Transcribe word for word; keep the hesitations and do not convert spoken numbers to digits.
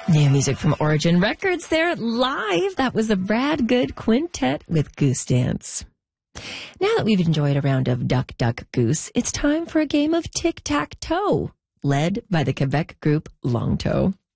New music from Origin Records there live. That was the Brad Good Quintet with Goose Dance. Now that we've enjoyed a round of Duck, Duck, Goose, it's time for a game of tic-tac-toe, led by the Quebec group Long Toe.